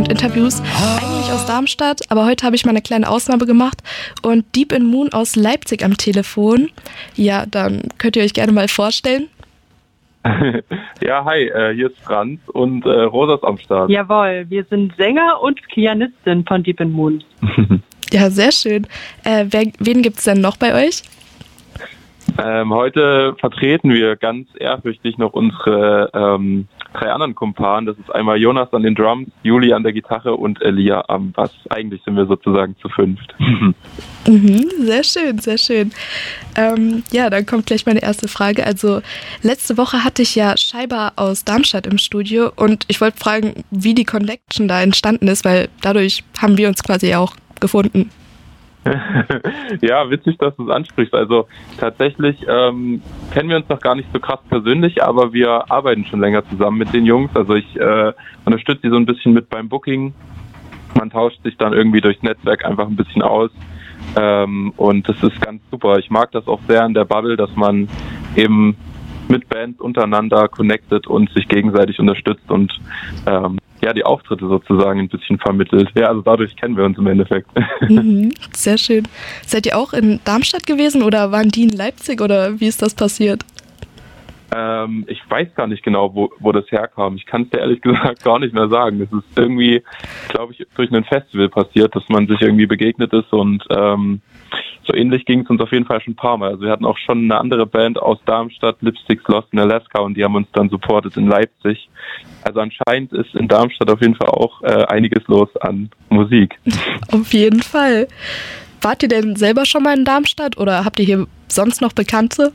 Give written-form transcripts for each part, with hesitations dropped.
und Interviews eigentlich aus Darmstadt, aber heute habe ich mal eine kleine Ausnahme gemacht und Deep in Moon aus Leipzig am Telefon. Ja, dann könnt ihr euch gerne mal vorstellen. Ja, hi, hier ist Franz und Rosa ist am Start. Jawohl, wir sind Sänger und Pianistin von Deep in Moon. Ja, sehr schön. Wen gibt's denn noch bei euch? Heute vertreten wir ganz ehrfürchtig noch unsere 3 anderen Kumpanen. Das ist einmal Jonas an den Drums, Juli an der Gitarre und Elia am Bass. Eigentlich sind wir sozusagen zu 5. Sehr schön, sehr schön. Ja, dann kommt gleich meine erste Frage. Also letzte Woche hatte ich ja Scheiber aus Darmstadt im Studio und ich wollte fragen, wie die Connection da entstanden ist, weil dadurch haben wir uns quasi auch gefunden. Ja, witzig, dass du es ansprichst. Also tatsächlich kennen wir uns noch gar nicht so krass persönlich, aber wir arbeiten schon länger zusammen mit den Jungs. Also ich unterstütze sie so ein bisschen mit beim Booking. Man tauscht sich dann irgendwie durchs Netzwerk einfach ein bisschen aus. Und das ist ganz super. Ich mag das auch sehr in der Bubble, dass man eben mit Bands untereinander connected und sich gegenseitig unterstützt und die Auftritte sozusagen ein bisschen vermittelt. Ja, also dadurch kennen wir uns im Endeffekt. Sehr schön. Seid ihr auch in Darmstadt gewesen oder waren die in Leipzig oder wie ist das passiert? Ich weiß gar nicht genau, wo das herkam. Ich kann es dir ehrlich gesagt gar nicht mehr sagen. Das ist irgendwie, glaube ich, durch ein Festival passiert, dass man sich irgendwie begegnet ist und so ähnlich ging es uns auf jeden Fall schon ein paar Mal. Also wir hatten auch schon eine andere Band aus Darmstadt, Lipsticks Lost in Alaska, und die haben uns dann supportet in Leipzig. Also anscheinend ist in Darmstadt auf jeden Fall auch einiges los an Musik. Auf jeden Fall. Wart ihr denn selber schon mal in Darmstadt oder habt ihr hier sonst noch Bekannte?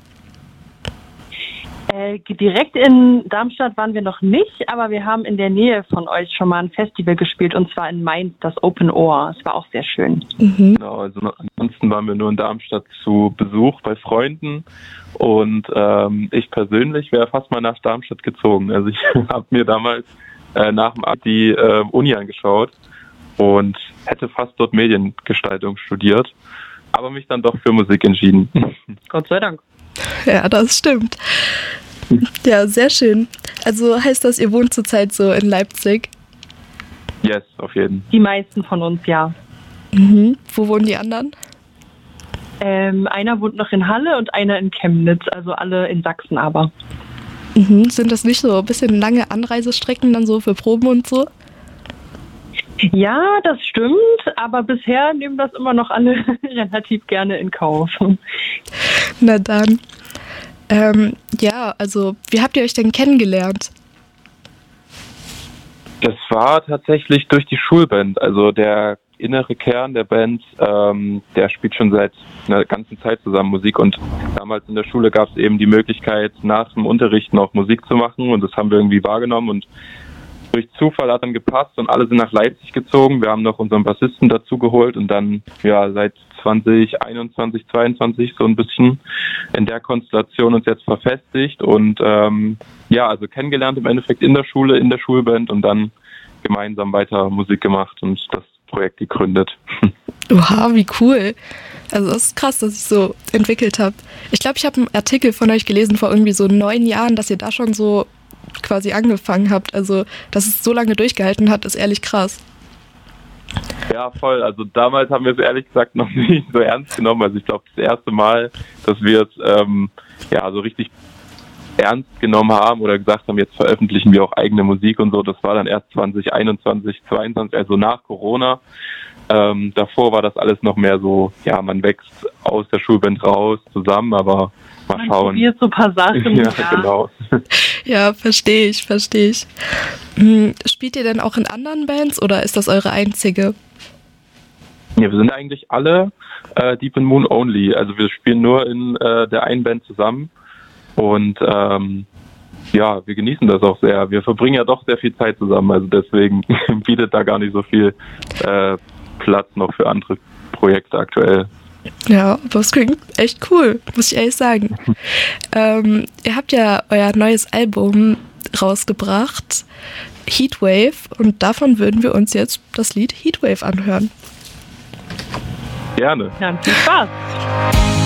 Direkt in Darmstadt waren wir noch nicht, aber wir haben in der Nähe von euch schon mal ein Festival gespielt, und zwar in Mainz, das Open Ohr. Es war auch sehr schön. Genau, also ansonsten waren wir nur in Darmstadt zu Besuch bei Freunden und ich persönlich wäre fast mal nach Darmstadt gezogen. Also ich habe mir damals nach dem Abi die Uni angeschaut und hätte fast dort Mediengestaltung studiert, aber mich dann doch für Musik entschieden. Gott sei Dank. Ja, das stimmt. Ja, sehr schön. Also heißt das, ihr wohnt zurzeit so in Leipzig? Yes, auf jeden Fall. Die meisten von uns, ja. Wo wohnen die anderen? Einer wohnt noch in Halle und einer in Chemnitz, also alle in Sachsen aber. Sind das nicht so ein bisschen lange Anreisestrecken dann so für Proben und so? Ja, das stimmt, aber bisher nehmen das immer noch alle relativ gerne in Kauf. Na dann. Ja, also wie habt ihr euch denn kennengelernt? Das war tatsächlich durch die Schulband. Also der innere Kern der Band, der spielt schon seit einer ganzen Zeit zusammen Musik, und damals in der Schule gab es eben die Möglichkeit, nach dem Unterrichten auch Musik zu machen, und das haben wir irgendwie wahrgenommen, und durch Zufall hat dann gepasst und alle sind nach Leipzig gezogen. Wir haben noch unseren Bassisten dazu geholt und dann seit 2021, 2022 so ein bisschen in der Konstellation uns jetzt verfestigt und also kennengelernt im Endeffekt in der Schule, in der Schulband, und dann gemeinsam weiter Musik gemacht und das Projekt gegründet. Oha, wie cool. Also das ist krass, dass ich so entwickelt habe. Ich glaube, ich habe einen Artikel von euch gelesen vor irgendwie so 9 Jahren, dass ihr da schon so quasi angefangen habt. Also, dass es so lange durchgehalten hat, ist ehrlich krass. Ja, voll. Also damals haben wir es ehrlich gesagt noch nicht so ernst genommen. Also ich glaube, das erste Mal, dass wir es so richtig ernst genommen haben oder gesagt haben, jetzt veröffentlichen wir auch eigene Musik und so, das war dann erst 2021, 2022, also nach Corona. Davor war das alles noch mehr so, man wächst aus der Schulband raus zusammen, aber mal schauen. Man probiert so ein paar Sachen. Ja, genau. Ja, verstehe ich. Spielt ihr denn auch in anderen Bands oder ist das eure einzige? Ja, wir sind eigentlich alle Deep in Moon only. Also wir spielen nur in der einen Band zusammen und wir genießen das auch sehr. Wir verbringen ja doch sehr viel Zeit zusammen, also deswegen bietet da gar nicht so viel Platz noch für andere Projekte aktuell. Ja, aber das klingt echt cool, muss ich ehrlich sagen. Ihr habt ja euer neues Album rausgebracht, Heatwave, und davon würden wir uns jetzt das Lied Heatwave anhören. Gerne. Ja, viel Spaß.